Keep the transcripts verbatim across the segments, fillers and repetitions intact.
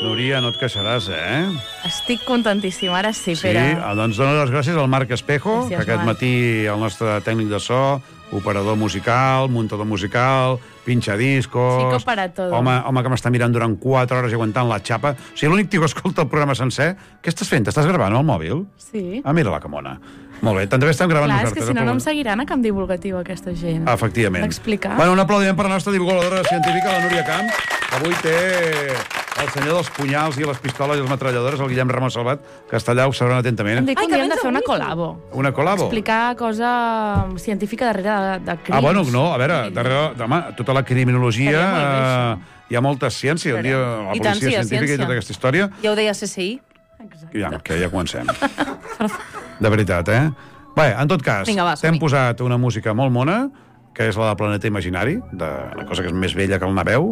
Núria, no et queixaràs, eh? Estic contentíssima, ara sí, Sí, Pere. doncs dono les gràcies al Marc Espejo, Gràcies, que aquest Marc. matí el nostre tècnic de so, operador musical, muntador musical, pinxadiscos... Chico para todo. Home, home que m'està mirant durant quatre hores i aguantant la xapa. O sigui, l'únic tio que escolta el programa sencer... Què estàs fent? T'estàs gravant al mòbil? Sí. Ah, mira la que mona. Molt bé, també estem gravant Clar, és nosaltres. que si no, eh, no em però- seguiran a Camp Divulgatiu, aquesta gent. Efectivament. D'explicar. Bueno, un aplaudiment per la nostra divulgadora científica, la Núria Camps. Avui té el senyor dels punyals i les pistoles i les metralladores, el Guillem Ramon Salvat, que està allà observant Em atentament. dic que Ai, un dia que hem de vens fer una avui, col·labo. Una col·labo. Explicar cosa científica darrere de, de crims. Ah, bueno, no, a veure, darrere, home, tota la criminologia, Estaria molt bé, eh, hi ha molta ciència, un dia la I tant, policia sí, hi ha científica i ciència. tota aquesta història. Ja ho deia C C I. Exacte. Ja, que ja comencem. De veritat, eh? Bé, en tot cas, Vinga, va, t'hem som-hi. posat una música molt mona, que és la de Planeta Imaginari, de una cosa que és més vella que el Naveu.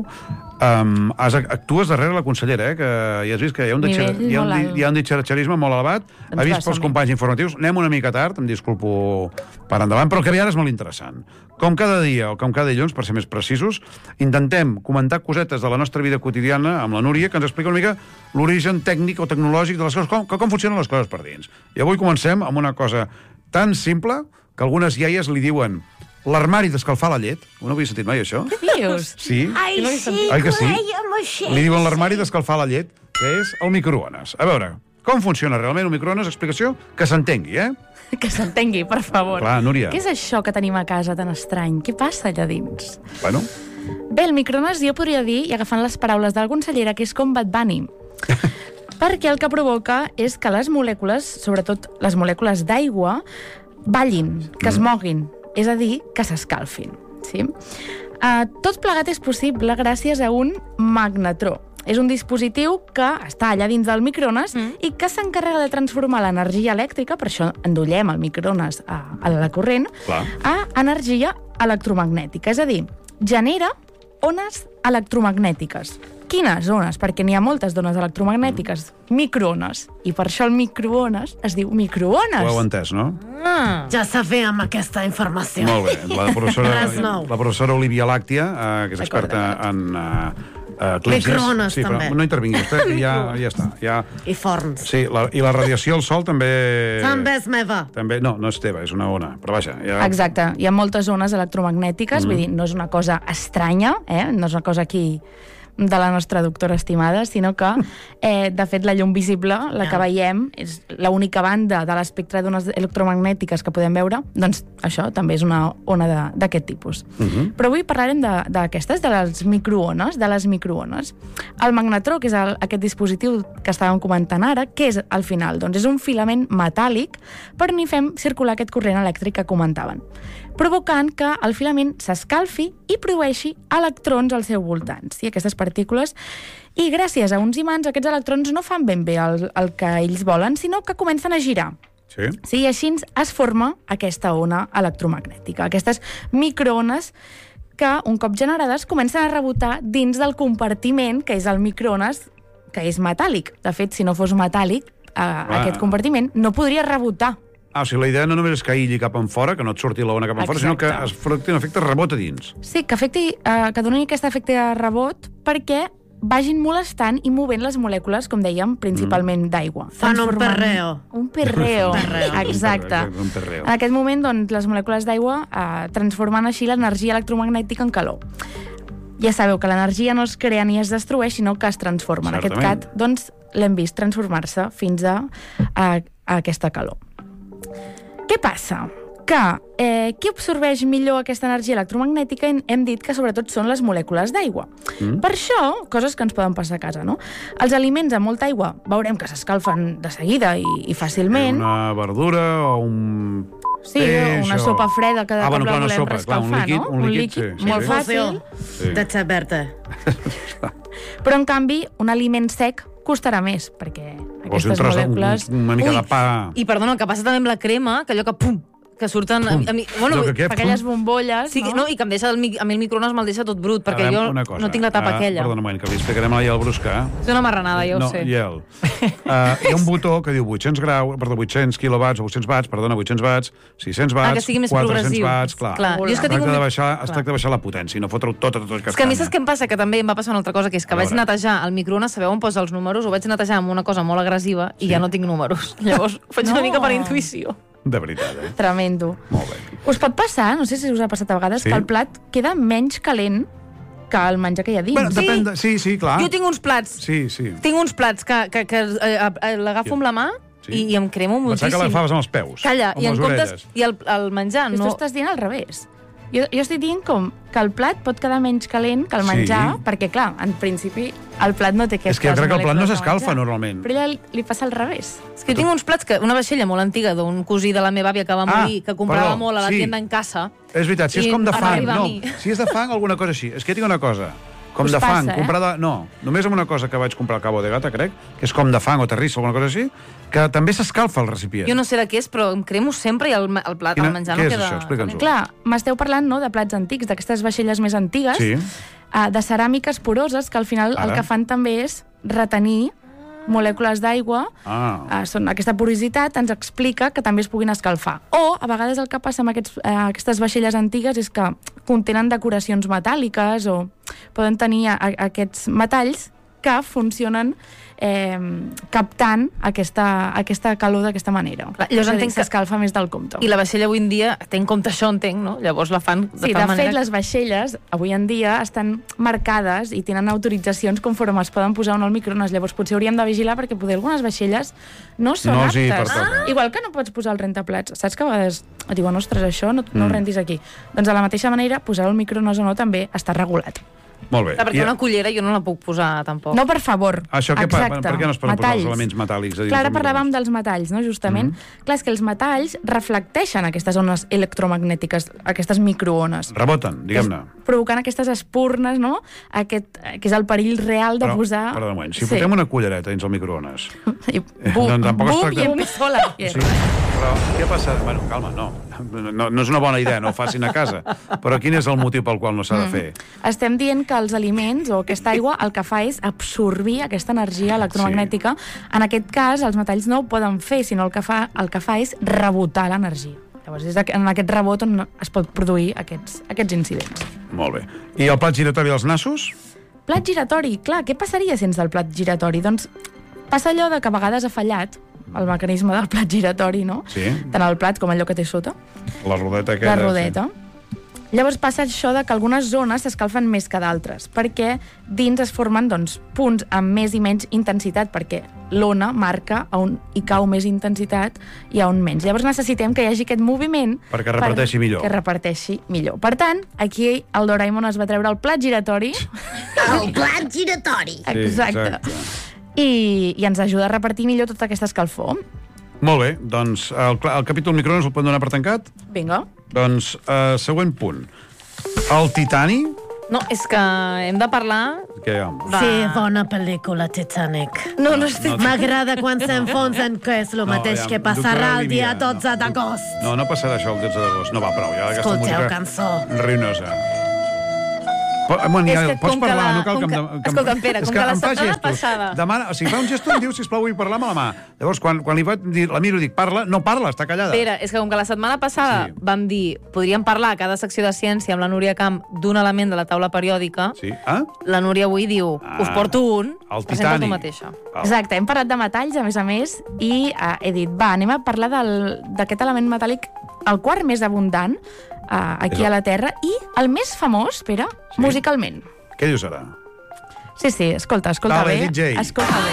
Um, has, actues darrere la consellera, eh, que ja has vist que hi ha un, Nivell ditxer, hi ha un, molt di- alt. hi ha un ditxeratxerisme molt elevat. Doncs Ha va, vist pels som-hi. companys informatius. Anem una mica tard, em disculpo per endavant, però el que ve ara és molt interessant. Com cada dia, o com cada dilluns, per ser més precisos, intentem comentar cosetes de la nostra vida quotidiana amb la Núria, que ens explica una mica l'origen tècnic o tecnològic de les coses, com, com funcionen les coses per dins. I avui comencem amb una cosa tan simple que algunes iaies li diuen l'armari d'escalfar la llet. No havia sentit mai, això? Què dius? Sí. Ai, sí, Ai que sí? dèiem així. Li diuen l'armari d'escalfar la llet, que és el microones. A veure, com funciona realment un microones? Explicació que s'entengui, eh? Que s'entengui, per favor. Clar, Núria. Què és això que tenim a casa tan estrany? Què passa allà dins? Bueno, Bé, el microones jo podria dir, i agafant les paraules de la consellera, que és com Bad Bunny. Perquè el que provoca és que les molècules, sobretot les molècules d'aigua, ballin, que es moguin, és a dir, que s'escalfin. Sí? Uh, tot plegat és possible gràcies a un magnetró. És un dispositiu que està allà dins del microones mm. i que s'encarrega de transformar l'energia elèctrica, per això endollem el microones a, a la corrent, Clar. a energia electromagnètica. És a dir, genera ones electromagnètiques. Quines ones? Perquè n'hi ha moltes d'ones electromagnètiques. Microones. I per això el microones es diu microones. ho heu entès, no? Ah. Ja sabíem aquesta informació. Molt bé. La professora, Res nou. la professora Olivia Làctia, eh, que és D'acord, experta en uh, uh, eclipsis. Microones, sí, també. Però no intervinguis, eh, que ja, ja està. Ja... I forns. Sí, la, i la radiació al sol també... També és meva. També, no, no és teva, és una ona. Però vaja, ja... Exacte. Hi ha moltes ones electromagnètiques, mm. vull dir, no és una cosa estranya, eh? No és una cosa aquí de la nostra doctora estimada, sinó que, eh, de fet, la llum visible, la que veiem, és l'única banda de l'espectre d'ones electromagnètiques que podem veure, doncs això també és una ona de- d'aquest tipus. Uh -huh. Però avui parlarem de- d'aquestes, de, de les microones, de les microones. El magnetró, que és el, aquest dispositiu que estàvem comentant ara, què és al final? Doncs és un filament metàl·lic per on hi fem circular aquest corrent elèctric que comentaven, provocant que el filament s'escalfi i produeixi electrons al seu voltant. Sí, aquestes partícules. I gràcies a uns imants, aquests electrons no fan ben bé el, el que ells volen, sinó que comencen a girar. Sí? Sí, i així es forma aquesta ona electromagnètica, aquestes microones que, un cop generades, comencen a rebotar dins del compartiment, que és el microones, que és metàl·lic. De fet, si no fos metàl·lic, eh, aquest compartiment no podria rebotar. Ah, o sigui, la idea no només és que aïlli cap enfora, que no et surti la ona cap enfora, sinó que Exacte. es fructi un efecte rebot a dins. Sí, que, afecti, eh, que doni aquest efecte de rebot perquè vagin molestant i movent les molècules, com dèiem, principalment d'aigua. Fan un Transformant- perreo. Un perreo. Un perreo. Exacte. Un perreo. En aquest moment, doncs, les molècules d'aigua eh, transformen així l'energia electromagnètica en calor. Ja sabeu que l'energia no es crea ni es destrueix, sinó que es transforma. En aquest Certament. cas, doncs, l'hem vist transformar-se fins a, a, a aquesta calor. Què passa? Que eh, qui absorbeix millor aquesta energia electromagnètica hem, hem dit que sobretot són les molècules d'aigua. Mm. Per això, coses que ens poden passar a casa, no? Els aliments amb molta aigua veurem que s'escalfen de seguida i, i fàcilment. Una verdura o un Sí, peix una o... sopa freda que de ah, cop bueno, la clar, una volem sopa, clar, un reescalfar, líquid, no? un líquid, sí, sí, molt sí. fàcil. Sí. De xa verda. Però, en canvi, un aliment sec costarà més, perquè Vols dir un aquestes tros, molècules... un, una mica Ui, de pa... I perdona, el que passa també amb la crema, que allò que pum, que surten... A, a mi, bueno, Allò que què? Aquelles bombolles, sí, no? no? I que em deixa el, mic- a mi el microones me'l deixa tot brut, perquè Ara, jo una cosa. no tinc la tapa Ah, aquella. Perdona un moment, que li explicarem a la Iel Brusca. És una marranada, ja ho no, sé. Iel. Uh, hi ha un botó que diu vuit-cents graus, perdó, vuit-cents quilowatts o vuit-cents watts, perdona, vuit-cents watts, sis-cents watts, Ah, que sigui més quatre-cents progressiu. watts, clar. Clar, jo és que es, tinc tracta un- de baixar, es clar. tracta de baixar la potència i no fotre-ho tot a tot el És que a mi saps què em passa? Que també em va passar una altra cosa, que és que A vaig veure. netejar el microones, sabeu on posa els números? Ho vaig netejar amb una cosa molt agressiva i Sí. ja no tinc números. Llavors, ho faig una No. mica per intuïció. De veritat, eh? Tremendo. Molt bé. Us pot passar, no sé si us ha passat a vegades, Sí. que el plat queda menys calent que el menjar que hi ha dins. Bueno, Sí. depèn de... Sí, sí, clar. Jo tinc uns plats, Sí, sí. tinc uns plats que, que, que eh, eh, l'agafo amb la mà Sí. i, i em cremo Pensava moltíssim. que l'agafaves amb els peus. Calla, amb i en les comptes... orelles. I el, el menjar, No. Tu no... estàs dient al revés. Jo, jo estic dient com que el plat pot quedar menys calent que el menjar, Sí. perquè, clar, en principi, el plat no té aquestes És que jo crec que el plat no molècules de s'escalfa, menjar. normalment. Però ella li, li passa al revés. És que jo tinc uns plats, que una vaixella molt antiga d'un cosí de la meva àvia que va Ah, morir, que comprava perdó, molt a la sí. tienda en casa. És veritat, si és I com de em va fang, arribar a no. mi. Si és de fang, alguna cosa així. És que jo tinc una cosa. Com Us de fang, passa, eh? comprada... No, només amb una cosa que vaig comprar al Cabo de Gata, crec, que és com de fang o terrissa o alguna cosa així, que també s'escalfa el recipient. Jo no sé de què és, però em cremo sempre i el, el plat, Quina- el menjar què no és queda... això? Explica'ns-ho. Clar, m'esteu parlant, no?, de plats antics, d'aquestes vaixelles més antigues, Sí. uh, de ceràmiques poroses, que al final Ara. el que fan també és retenir molècules d'aigua. Ah. Uh, són, aquesta porositat ens explica que també es puguin escalfar. O, a vegades, el que passa amb aquests, uh, aquestes vaixelles antigues és que contenen decoracions metàl·liques o poden tenir a, a, aquests metalls que funcionen eh, captant aquesta, aquesta calor d'aquesta manera. Clar, llavors És a dir, entenc que- s'escalfa més del compte. I la vaixella avui en dia, té en compte això, entenc, no? Llavors la fan de Sí, tal de manera... fet, les vaixelles, avui en dia, estan marcades i tenen autoritzacions conforme es poden posar o no al microones. Llavors, potser hauríem de vigilar perquè poder algunes vaixelles no són No els hi aptes. pertoca. Igual que no pots posar el rentaplats. Saps que a vegades et diuen, ostres, això no, no ho Mm. rentis aquí. Doncs de la mateixa manera, posar al microones o no també està regulat. Molt bé. Clar, perquè I- una cullera jo no la puc posar, tampoc. No, per favor. Això què pa- Exacte. per què no es poden posar els Metalls. elements metàl·lics a dins Clar, ara del parlàvem microones? dels metalls, no? Justament. Mm. Clar, és que els metalls reflecteixen aquestes ones electromagnètiques, aquestes microones. Reboten, diguem-ne. Provocant aquestes espurnes, no? Aquest, que és el perill real de Però, posar... perdona un moment, si fotem una cullereta dins el microones... I Eh, bum, doncs tampoc es bum, tracta- i em sola. Sí, però què passa? Bueno, calma, no. no. No és una bona idea, no ho facin a casa. Però quin és el motiu pel qual no s'ha de fer? Estem dient que els aliments o aquesta aigua el que fa és absorbir aquesta energia electromagnètica. Sí. En aquest cas, els metalls no ho poden fer, sinó el que fa, el que fa és rebotar l'energia. Llavors, és en aquest rebot on es pot produir aquests, aquests incidents. Molt bé. I el plat giratori dels nassos? Plat giratori, clar, què passaria sense el plat giratori? Doncs passa allò de que a vegades ha fallat el mecanisme del plat giratori, no? Sí. Tant el plat com allò que té sota. La rodeta aquella. La rodeta. Llavors passa això de que algunes zones s'escalfen més que d'altres, perquè dins es formen doncs, punts amb més i menys intensitat, perquè l'ona marca a on hi cau més intensitat i a on menys. Llavors necessitem que hi hagi aquest moviment... Perquè reparteixi millor. Que reparteixi millor. Per tant, aquí el Doraemon es va treure el plat giratori. El plat giratori. Sí, exacte. exacte. I, i ens ajuda a repartir millor tota aquesta escalfor. Molt bé, doncs el, cla- el capítol microones el podem donar per tancat? Vinga. Doncs, uh, següent punt. El Titani... No, és que hem de parlar... Què, home? Va. Sí, bona pel·lícula, Titanic. No, no estic... No, M'agrada quan s'enfonsen, que és el No, mateix aviam, que passarà doctora el dia Olivia, dotze no. d'agost. No, no passarà això el dotze d'agost. No, va, prou, ja aquesta Escolteu, música... cançó. Ruïnosa. Po, bueno, És ja, que pots com que parlar, la- no cal com que... em que- de- em- escolta'm, Pere, és com que que la em fa setmana gestos. passada- Demana, o sigui, fa un gesto i em diu, sisplau, vull parlar amb la mà. Llavors, quan, quan li vaig dir, la miro i dic, parla, no parla, està callada. Pere, és que com que la setmana passada Sí. sí. vam dir podríem parlar a cada secció de ciència amb la Núria Camp d'un element de la taula periòdica, Sí? Ah? la Núria avui diu, Ah, us porto un, el presenta Titani. tu mateixa. Val. Exacte, hem parlat de metalls, a més a més, i uh, he dit, va, anem a parlar del- d'aquest element metàl·lic, el quart més abundant uh, aquí És el- a la Terra, i el més famós, Pere, Sí? musicalment. Què dius ara? Sí, sí, escolta, escolta Dale, bé. D J. Escolta bé.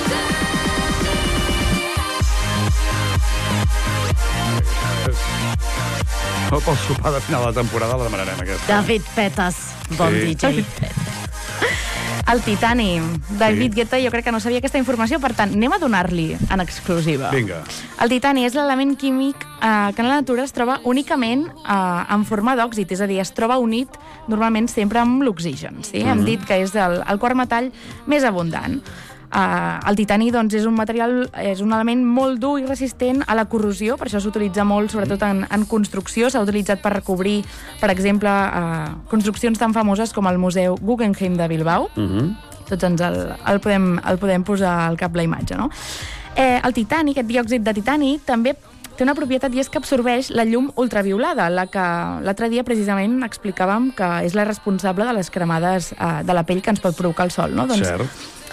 No, pel sopar de final de temporada la demanarem, aquesta. David Petas, bon Sí. D J. El Titani. David Sí. Guetta jo crec que no sabia aquesta informació, per tant, anem a donar-li en exclusiva. Vinga. El titani és l'element químic eh, que en la natura es troba únicament eh, en forma d'òxid, és a dir, es troba unit normalment sempre amb l'oxigen. Sí? Mhm. Hem dit que és el, el quart metall més abundant. Uh, el titani doncs, és un material, és un element molt dur i resistent a la corrosió, per això s'utilitza molt, sobretot en, en construcció. S'ha utilitzat per recobrir, per exemple, uh, construccions tan famoses com el Museu Guggenheim de Bilbao. Uh-huh. Tots ens el, el, podem, el podem posar al cap la imatge, no? Eh, el titani, aquest diòxid de titani, també té una propietat i és que absorbeix la llum ultraviolada, la que l'altre dia precisament explicàvem que és la responsable de les cremades uh, de la pell que ens pot provocar el sol, no? Doncs, Cert.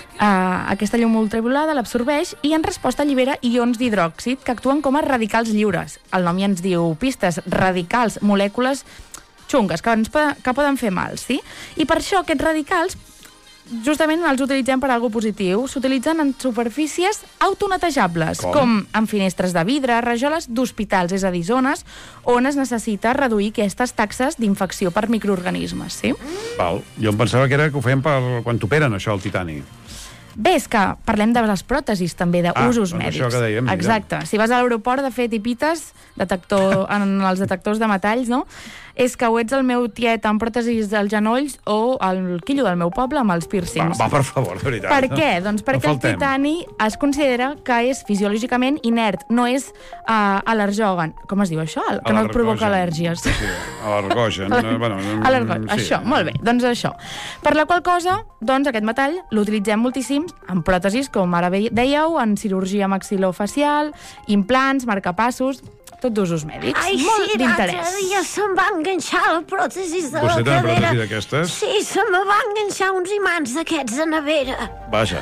Uh, aquesta llum ultraviolada l'absorbeix i en resposta allibera ions d'hidròxid que actuen com a radicals lliures. El nom ja ens diu pistes, radicals, molècules xungues que, ens, que poden fer mal, sí? I per això aquests radicals justament els utilitzem per a alguna cosa positiu. S'utilitzen en superfícies autonetejables, com? com en finestres de vidre, rajoles d'hospitals, és a dir, zones on es necessita reduir aquestes taxes d'infecció per microorganismes, sí? Val. Jo em pensava que era que ho feien per quan t'operen, això, el titani. Bé, és que parlem de les pròtesis també, d'usos ah, mèdics. Això que dèiem, exacte. Si vas a l'aeroport de fer tipites, detector, en els detectors de metalls, no? És que o ets el meu tiet amb pròtesis als genolls o el quillo del meu poble amb els piercings. Va, va per favor, de veritat. Per què? Doncs perquè no el titani es considera que és fisiològicament inert, no és uh, al·lergògen. Com es diu això? Que no et provoca al·lèrgies. Sí, al·lergogen. bueno, al·lergogen, sí. Això, molt bé, doncs això. Per la qual cosa, doncs aquest metall l'utilitzem moltíssim en pròtesis, com ara dèieu, en cirurgia maxilofacial, implants, marcapassos, tot d'usos mèdics. Ai, molt sí, d'interès. l'altre dia se'm va enganxar la pròtesi de la Vostè té una cadera. pròtesi d'aquestes? Sí, se me va enganxar uns imants d'aquests a nevera. Vaja.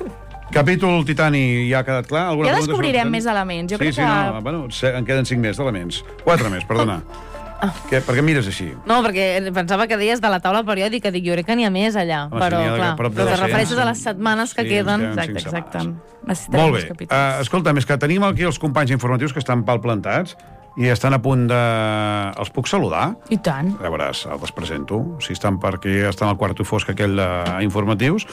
Capítol titani ja ha quedat clar? Alguna Ja pregunta sobre descobrirem el titani? més elements. Jo sí, crec sí, que... no, bueno, en queden cinc més d'elements. Quatre més, perdona. Ah. Què, per què mires així? No, perquè pensava que deies de la taula periòdica, dic, jo crec que n'hi ha més allà, Home, però, si n'hi ha de clar, prop de però te dos-cents. refereixes a les setmanes que Sí, queden. ens queden Exacte, cinc exacte. setmanes. Necessitarem Molt bé. més capítols. Uh, escolta, més que tenim aquí els companys informatius que estan pal plantats i estan a punt de... Els puc saludar? I tant. Ja veuràs, els presento. Si estan per aquí, estan al quarto fosc aquell d'informatius.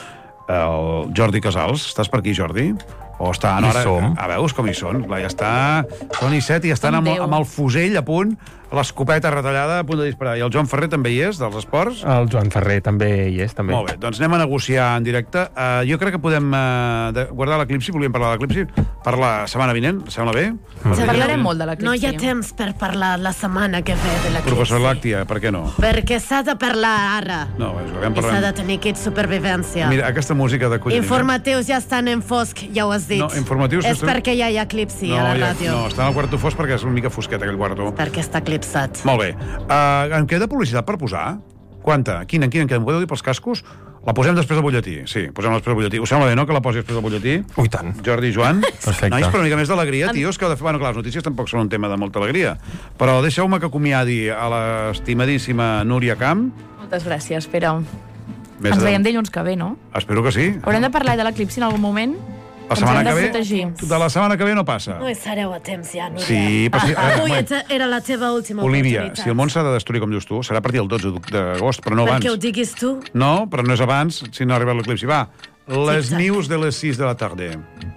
El Jordi Casals. Estàs per aquí, Jordi? O estan... Hi Ara... som. Ah, veus com hi són? Clar, ja està... Són i set i estan amb, amb el fusell a punt, l'escopeta retallada a punt de disparar. I el Joan Ferrer també hi és, dels esports? El Joan Ferrer també hi és, també. Molt bé, doncs anem a negociar en directe. Uh, jo crec que podem uh, de, guardar l'eclipsi, volíem parlar de l'eclipsi, per la setmana vinent, sembla bé? Mm. Sí, parlarem molt de l'eclipsi. No hi ha temps per parlar la setmana que ve de l'eclipsi. Professor Làctia, per què no? Perquè s'ha de parlar ara. No, és que vam I s'ha de parlar... tenir aquest supervivència. Mira, aquesta música de collonina... Informatius ja estan en fosc, ja ho has dit. No, informatius... És perquè ja hi ha eclipsi no, a la ja, ràdio. no, està en el quarto fosc perquè és una mica fosquet, aquell quarto. Perquè està eclipsat. Molt bé. Uh, em queda publicitat per posar? Quanta? Quina, quina, quina? Em podeu dir pels cascos? La posem després del butlletí. Sí, posem després del butlletí. Us sembla bé, no?, que la posi després del butlletí? Ui, tant. Jordi i Joan? Perfecte. Nois, però una mica més d'alegria, tios, que heu de fer... Bueno, clar, les notícies tampoc són un tema de molta alegria. Però deixeu-me que acomiadi a l'estimadíssima Núria Camp. Moltes gràcies, Pere. Més Ens de- veiem dilluns que ve, no? Espero que sí. Haurem de parlar de l'eclipsi en algun moment? La Ens setmana hem de que ve... protegir. De la setmana que ve no passa. No hi sereu a temps ja, Núria. Sí, però sí... Ah, a avui veure, era la teva última Olivia, oportunitat. si el món s'ha de destruir com dius tu, serà a partir del dotze d'agost, però no abans. Perquè ho diguis tu. No, però no és abans, si no arriba l'eclipsi. Va, les Tic-tac. news de les sis de la tarda.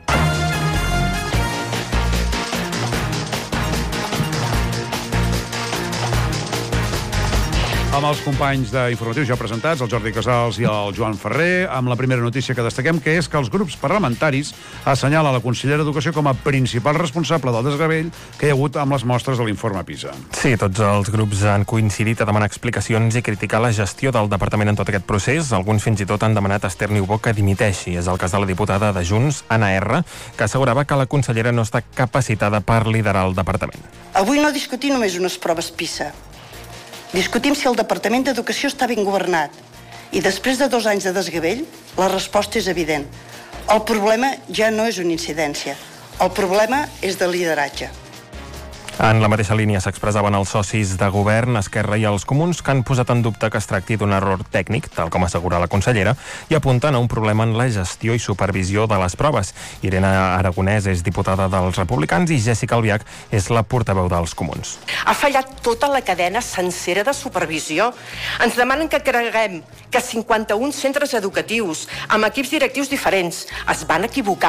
Amb els companys d'informatius ja presentats, el Jordi Casals i el Joan Ferrer, amb la primera notícia que destaquem, que és que els grups parlamentaris assenyalen la consellera d'Educació com a principal responsable del desgavell que hi ha hagut amb les mostres de l'informe PISA. Sí, tots els grups han coincidit a demanar explicacions i criticar la gestió del departament en tot aquest procés. Alguns fins i tot han demanat a Esther Niubó que dimiteixi. És el cas de la diputada de Junts, Anna R., que assegurava que la consellera no està capacitada per liderar el departament. Avui no discutim només unes proves PISA. Discutim si el Departament d'Educació està ben governat. I després de dos anys de desgavell, la resposta és evident. El problema ja no és una incidència. El problema és de lideratge. En la mateixa línia s'expressaven els socis de govern, Esquerra i els Comuns, que han posat en dubte que es tracti d'un error tècnic, tal com assegura la consellera, i apunten a un problema en la gestió i supervisió de les proves. Irene Aragonès és diputada dels Republicans i Jessica Albiach és la portaveu dels Comuns. Ha fallat tota la cadena sencera de supervisió. Ens demanen que creguem que cinquanta-un centres educatius amb equips directius diferents es van equivocar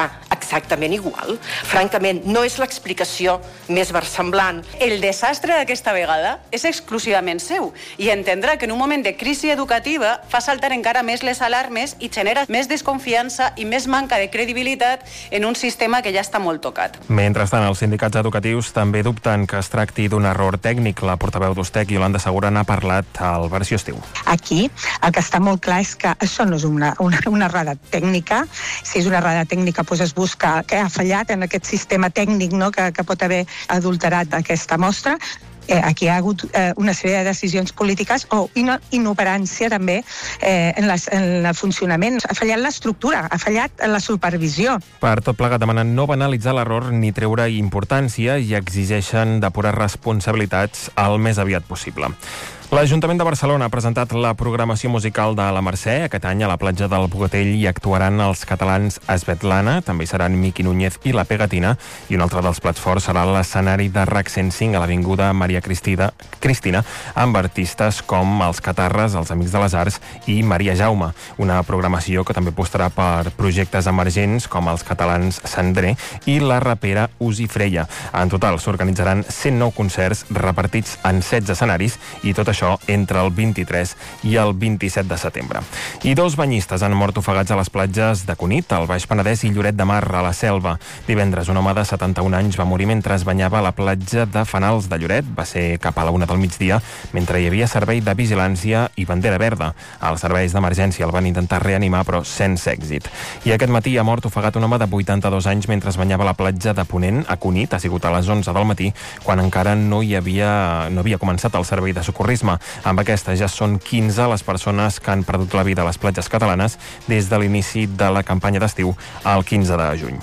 exactament igual. Francament, no és l'explicació més versemblant. El desastre d'aquesta vegada és exclusivament seu i entendrà que en un moment de crisi educativa fa saltar encara més les alarmes i genera més desconfiança i més manca de credibilitat en un sistema que ja està molt tocat. Mentrestant, els sindicats educatius també dubten que es tracti d'un error tècnic. La portaveu d'Ustec, Yolanda Segura, n'ha parlat al Versió Estiu. Aquí el que està molt clar és que això no és una, una, una errada tècnica. Si és una errada tècnica, doncs es busca què ha fallat en aquest sistema tècnic, no?, que, que pot haver adulterat aquesta mostra. Eh, aquí hi ha hagut eh, una sèrie de decisions polítiques o ino- inoperància també eh, en, les, en el funcionament. Ha fallat l'estructura, ha fallat la supervisió. Per tot plegat demanen no banalitzar l'error ni treure importància i exigeixen depurar responsabilitats el més aviat possible. L'Ajuntament de Barcelona ha presentat la programació musical de la Mercè. Aquest any a la platja del Bogatell hi actuaran els catalans Svetlana, també hi seran Miqui Núñez i La Pegatina, i un altre dels plats forts serà l'escenari de RAC cent cinc a l'Avinguda Maria Cristina, Cristina, amb artistes com els Catarres, els Amics de les Arts i Maria Jaume. Una programació que també apostarà per projectes emergents com els catalans Sandré i la rapera Uzi Freya. En total s'organitzaran cent nou concerts repartits en setze escenaris i tot això entre el vint-i-tres i el vint-i-set de setembre. I dos banyistes han mort ofegats a les platges de Cunit, al Baix Penedès i Lloret de Mar, a la Selva. Divendres, un home de setanta-un anys va morir mentre es banyava a la platja de Fanals de Lloret. Va ser cap a la una del migdia, mentre hi havia servei de vigilància i bandera verda. Els serveis d'emergència el van intentar reanimar, però sense èxit. I aquest matí ha mort ofegat un home de vuitanta-dos anys mentre es banyava a la platja de Ponent, a Cunit. Ha sigut a les onze del matí, quan encara no hi havia, no havia començat el servei de socorrisme. Amb aquesta ja són quinze les persones que han perdut la vida a les platges catalanes des de l'inici de la campanya d'estiu el quinze de juny.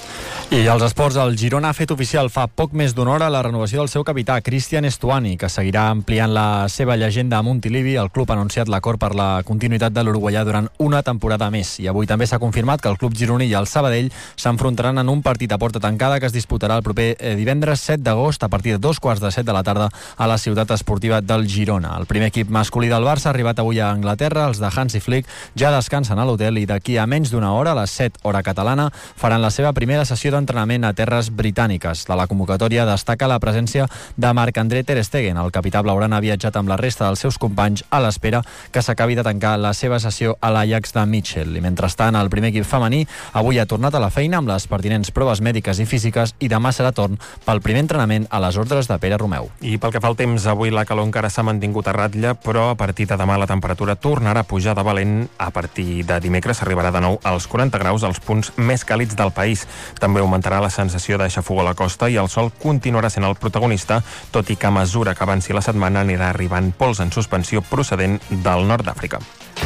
I als esports, el Girona ha fet oficial fa poc més d'una hora la renovació del seu capità, Cristian Estuani, que seguirà ampliant la seva llegenda a Montilivi. El club ha anunciat l'acord per la continuïtat de l'uruguaià durant una temporada més. I avui també s'ha confirmat que el club gironí i el Sabadell s'enfrontaran en un partit a porta tancada que es disputarà el proper divendres set d'agost a partir de dos quarts de set de la tarda a la ciutat esportiva del Girona. El primer equip masculí del Barça ha arribat avui a Anglaterra. Els de Hansi Flick ja descansen a l'hotel i d'aquí a menys d'una hora, a les set hora catalana, faran la seva primera sessió d'entrenament a terres britàniques. De la convocatòria destaca la presència de Marc-André Ter Stegen. El capità blaugrana ha viatjat amb la resta dels seus companys a l'espera que s'acabi de tancar la seva sessió a l'Ajax de Mitchell. I mentrestant, el primer equip femení avui ha tornat a la feina amb les pertinents proves mèdiques i físiques i demà serà torn pel primer entrenament a les ordres de Pere Romeu. I pel que fa al temps, avui la calor encara s'ha mantingut a ratlla, però a partir de demà la temperatura tornarà a pujar de valent. A partir de dimecres s'arribarà de nou als quaranta graus, als punts més càlids del país. També augmentarà la sensació de xafogor a la costa i el sol continuarà sent el protagonista, tot i que a mesura que avanci la setmana anirà arribant pols en suspensió procedent del nord d'Àfrica.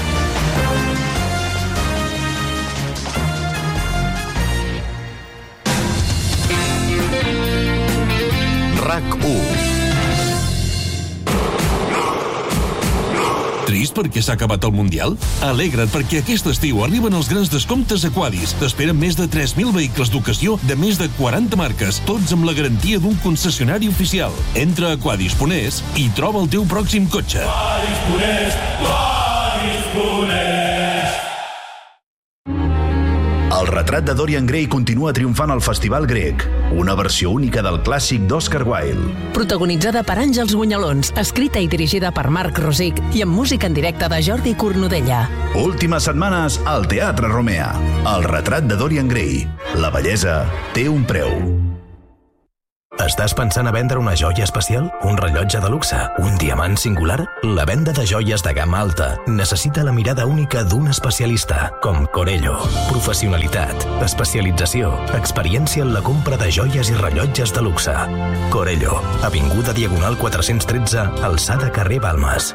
RAC u. Trist perquè s'ha acabat el Mundial? Alegra't perquè aquest estiu arriben els grans descomptes a Quadis. T'esperen més de tres mil vehicles d'ocasió de més de quaranta marques, tots amb la garantia d'un concessionari oficial. Entra a quadis punt es i troba el teu pròxim cotxe. Quadis punt es, Quadis punt es. El retrat de Dorian Gray continua triomfant al Festival Grec, una versió única del clàssic d'Oscar Wilde. Protagonitzada per Àngels Gunyalons, escrita i dirigida per Marc Rosic i amb música en directe de Jordi Cornudella. Últimes setmanes al Teatre Romea. El retrat de Dorian Gray. La bellesa té un preu. Estàs pensant a vendre una joia especial? Un rellotge de luxe? Un diamant singular? La venda de joies de gamma alta necessita la mirada única d'un especialista, com Corello. Professionalitat, especialització, experiència en la compra de joies i rellotges de luxe. Corello, avinguda Diagonal quatre-cents tretze, alçada carrer Balmes.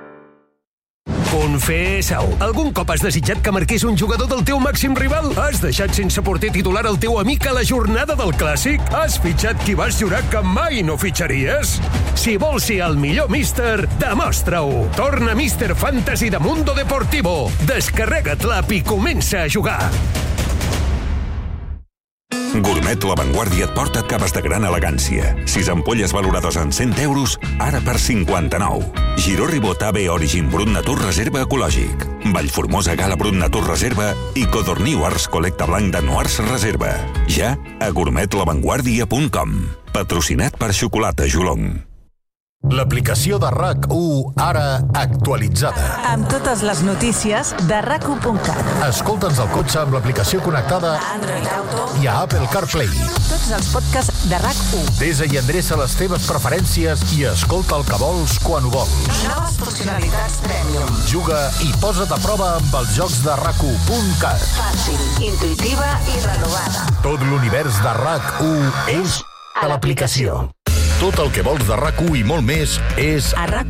Confessa-ho. Algun cop has desitjat que marqués un jugador del teu màxim rival? Has deixat sense porter titular el teu amic a la jornada del Clàssic? Has fitxat qui vas jurar que mai no fitxaries? Si vols ser el millor míster, demostra-ho. Torna Míster Fantasy de Mundo Deportivo. Descarrega't l'app i comença a jugar. Gourmet La Vanguardia et porta caves de gran elegància. Sis ampolles valorades en cent euros, ara per cinquanta-nou. Giró Ribot A B Origin Brut Natur Reserva Ecològic. Vallformosa Gala Brut Natur Reserva i Codorní Ars Col·lecta Blanc de Noars Reserva. Ja a gourmet la vanguardia punt com. Patrocinat per Xocolata Jolong. L'aplicació de R A C u, ara actualitzada. Amb totes les notícies de R A C u punt cat. Escolta'ns al cotxe amb l'aplicació connectada a Android Auto i a Apple CarPlay. Tots els podcasts de R A C u. Desa i endreça les teves preferències i escolta el que vols quan ho vols. Noves funcionalitats Premium. Juga i posa't a prova amb els jocs de R A C u punt cat. Fàcil, intuïtiva i renovada. Tot l'univers de R A C u és a l'aplicació. Tot el que vols de R A C u i molt més és a R A C